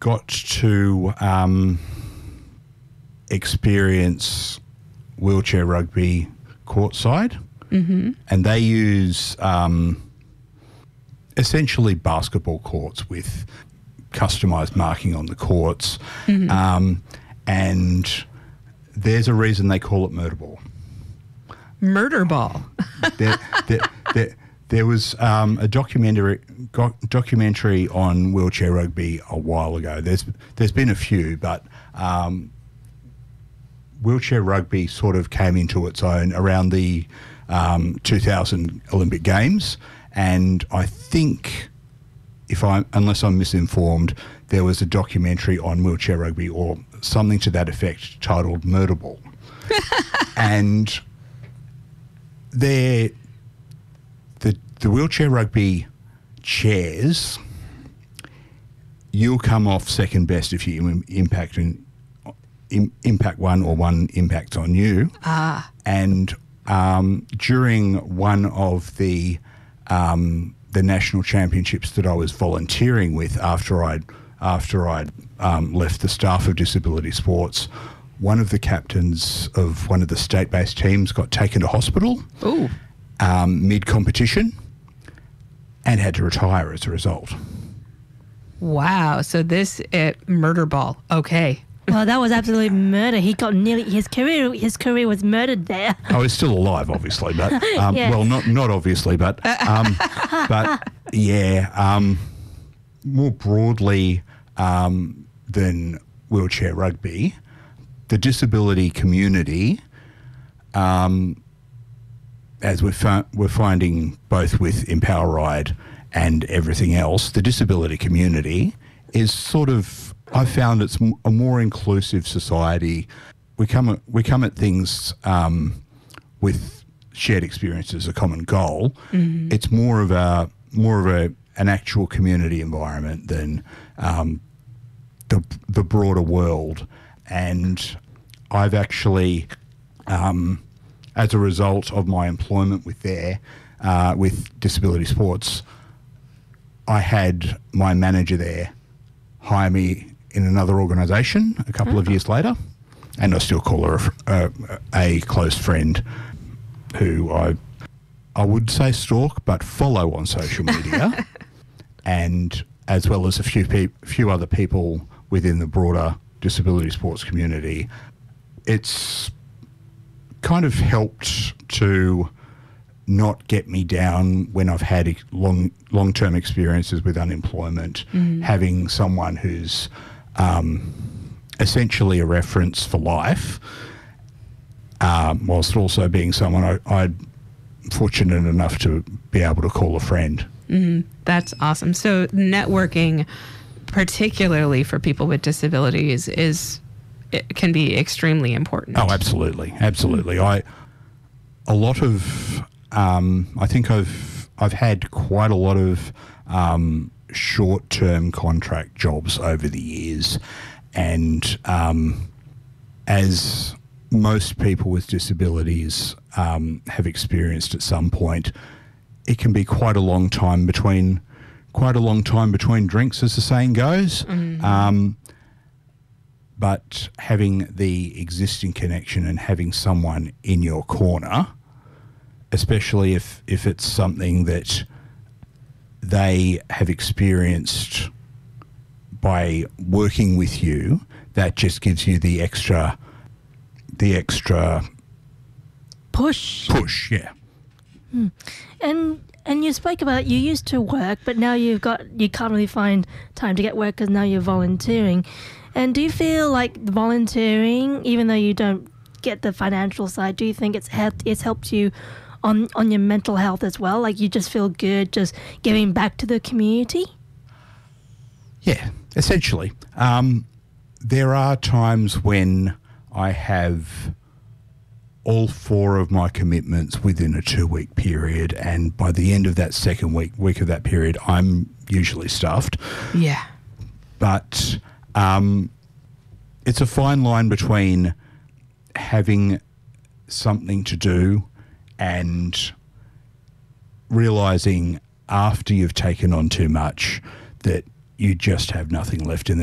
got to experience wheelchair rugby courtside, and they use essentially basketball courts with customised marking on the courts, and there's a reason they call it murder ball. Murder ball. There was a documentary on wheelchair rugby a while ago. There's been a few, but wheelchair rugby sort of came into its own around the 2000 Olympic Games, and I think, unless I'm misinformed, there was a documentary on wheelchair rugby or something to that effect titled Murder Ball. And the wheelchair rugby chairs, you'll come off second best if you impact one or one impacts on you. And during one of the national championships that I was volunteering with after I'd left the staff of Disability Sports, one of the captains of one of the state-based teams got taken to hospital mid-competition and had to retire as a result. Wow. So this murder ball. Okay. Well, that was absolutely murder. He got nearly his career was murdered there. Oh, he's still alive, obviously, but Yes. well, not obviously, but yeah. More broadly than wheelchair rugby, the disability community, as we're finding both with Empower Ride and everything else, the disability community is sort of, I've found it's a more inclusive society. We come at things with shared experiences, a common goal. It's more of an actual community environment than the broader world. And I've actually, as a result of my employment with Disability Sports, I had my manager there hire me in another organisation a couple of years later, and I still call her a close friend who I would say stalk, but follow on social media, and as well as a few other people within the broader disability sports community. It's kind of helped to not get me down when I've had long-term experiences with unemployment, having someone who's essentially a reference for life, whilst also being someone I'm fortunate enough to be able to call a friend. That's awesome. So networking, particularly for people with disabilities, it can be extremely important. Oh, absolutely. I think I've had quite a lot of short-term contract jobs over the years, and as most people with disabilities have experienced at some point, it can be quite a long time between drinks, as the saying goes. But having the existing connection and having someone in your corner, especially if it's something that they have experienced by working with you, that just gives you the extra Push, yeah. And you spoke about you used to work, but now you can't really find time to get work because now you're volunteering. And do you feel like the volunteering, even though you don't get the financial side, do you think it's helped you on your mental health as well? Like you just feel good just giving back to the community? Yeah, essentially. There are times when I have all 4 of my commitments within a 2-week period, and by the end of that second week of that period, I'm usually stuffed. Yeah. But it's a fine line between having something to do and realising after you've taken on too much that you just have nothing left in the